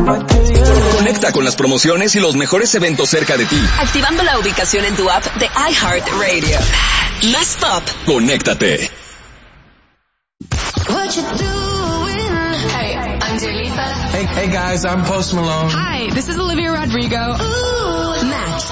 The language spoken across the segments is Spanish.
Conecta con las promociones y los mejores eventos cerca de ti. Activando la ubicación en tu app de iHeartRadio. Más Pop. Conéctate. Hey, I'm Dua Hey guys, I'm Post Malone. Hi, this is Olivia Rodrigo. Match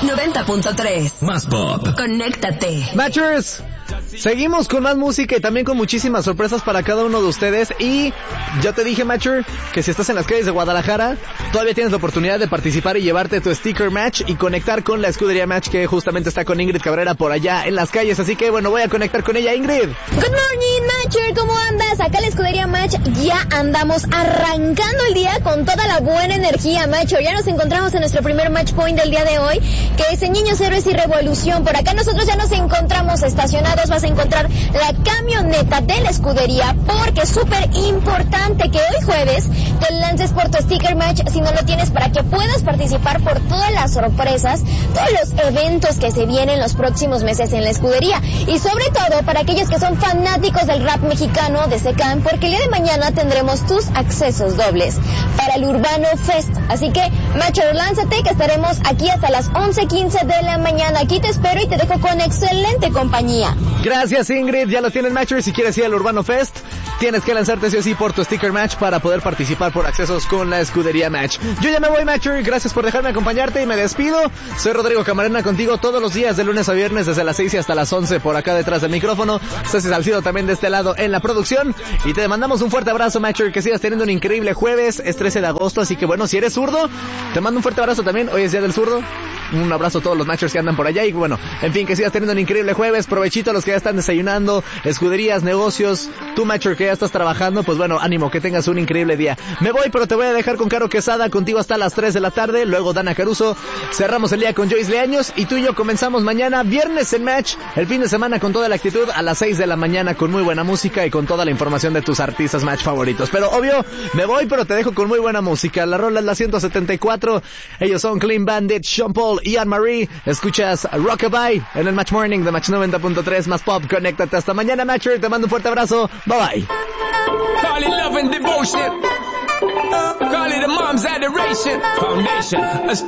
90.3. Más Pop. Conéctate. Matchers, seguimos con más música y también con muchísimas sorpresas para cada uno de ustedes. Y ya te dije, Matcher, que si estás en las calles de Guadalajara, todavía tienes la oportunidad de participar y llevarte tu sticker match y conectar con la escudería Match, que justamente está con Ingrid Cabrera por allá en las calles. Así que bueno, voy a conectar con ella. Ingrid. Good morning, Matcher, ¿cómo andas? Acá la escudería Match ya andamos arrancando el día con toda la buena energía, Matcher. Ya nos encontramos en nuestro primer match point del día de hoy, que es en Niños, Héroes y Revolución. Por acá nosotros ya nos encontramos estacionados. Vas a encontrar la camioneta de la escudería, porque es súper importante que hoy jueves te lances por tu sticker match si no lo tienes, para que puedas participar por todas las sorpresas, todos los eventos que se vienen los próximos meses en la escudería, y sobre todo para aquellos que son fanáticos del rap mexicano de Secam, porque el día de mañana tendremos tus accesos dobles para el Urbano Fest. Así que, Matcher, lánzate, que estaremos aquí hasta las 11:15 de la mañana. Aquí te espero y te dejo con excelente compañía. Gracias, Ingrid. Ya lo tienes, Matcher. Si quieres ir al Urbano Fest, tienes que lanzarte sí o sí por tu sticker match para poder participar por accesos con la escudería Match. Yo ya me voy, Matcher. Gracias por dejarme acompañarte y me despido. Soy Rodrigo Camarena, contigo todos los días de lunes a viernes desde las 6 y hasta las 11 por acá detrás del micrófono. Ceci Salcido también de este lado en la producción. Y te mandamos un fuerte abrazo, Matcher. Que sigas teniendo un increíble jueves. Es 13 de agosto, así que bueno, si eres zurdo, te mando un fuerte abrazo también. Hoy es Día del Zurdo. Un abrazo a todos los Matchers que andan por allá. Y bueno, en fin, que sigas teniendo un increíble jueves. Provechito a los que ya están desayunando, escuderías, negocios. Tú, Matcher, que ya estás trabajando, pues bueno, ánimo, que tengas un increíble día. Me voy, pero te voy a dejar con Caro Quesada, contigo hasta las 3 de la tarde. Luego Dana Caruso. Cerramos el día con Joyce Leaños. Y tú y yo comenzamos mañana, viernes en Match. El fin de semana con toda la actitud a las 6 de la mañana con muy buena música y con toda la información de tus artistas Match favoritos. Pero obvio, me voy, pero te dejo con muy buena música. La rola es la 174. Ellos son Clean Bandit, Sean Paul y Anne-Marie. Escuchas Rockabye en el Match Morning de Match 90.3 Más Pop. Conéctate hasta mañana, Matcher. Te mando un fuerte abrazo. Bye bye. Call it love and devotion. Call it a mom's adoration. Foundation.